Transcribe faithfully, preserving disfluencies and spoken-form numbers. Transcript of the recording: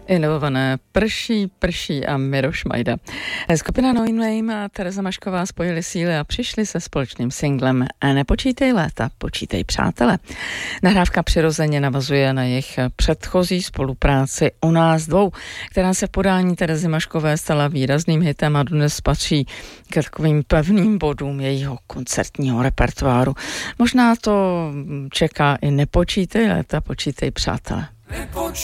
Inovované Prší, Prší a Miroš Majda. Skupina No Name a Tereza Mašková spojili síly a přišli se společným singlem Nepočítej léta, počítej přátele. Nahrávka přirozeně navazuje na jejich předchozí spolupráci O nás dvou, která se v podání Terezy Maškové stala výrazným hitem a dnes patří k takovým pevným bodům jejího koncertního repertoáru. Možná to čeká i Nepočítej léta, počítej přátele.